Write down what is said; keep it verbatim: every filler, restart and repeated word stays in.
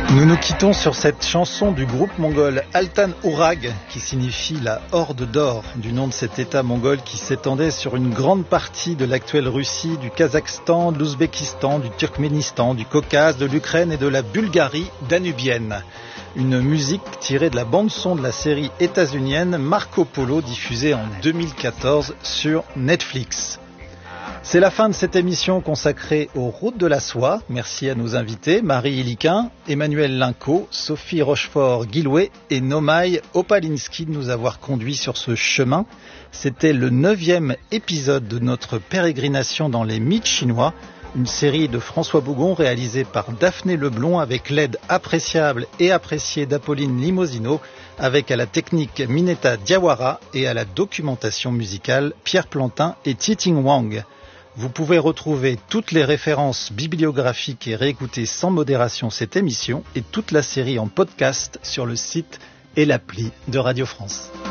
Nous nous quittons sur cette chanson du groupe mongol Altan Ourag, qui signifie la Horde d'or, du nom de cet état mongol qui s'étendait sur une grande partie de l'actuelle Russie, du Kazakhstan, de l'Ouzbékistan, du Turkménistan, du Caucase, de l'Ukraine et de la Bulgarie danubienne. Une musique tirée de la bande-son de la série états-unienne Marco Polo, diffusée en deux mille quatorze sur Netflix. C'est la fin de cette émission consacrée aux routes de la soie. Merci à nos invités, Marie Iliquin, Emmanuel Linco, Sophie Rochefort-Guillouet et Nomai Opalinski de nous avoir conduits sur ce chemin. C'était le neuvième épisode de notre pérégrination dans les mythes chinois, une série de François Bougon réalisée par Daphné Leblond avec l'aide appréciable et appréciée d'Apolline Limosino, avec à la technique Mineta Diawara et à la documentation musicale Pierre Plantin et Tieting Wang. Vous pouvez retrouver toutes les références bibliographiques et réécouter sans modération cette émission et toute la série en podcast sur le site et l'appli de Radio France.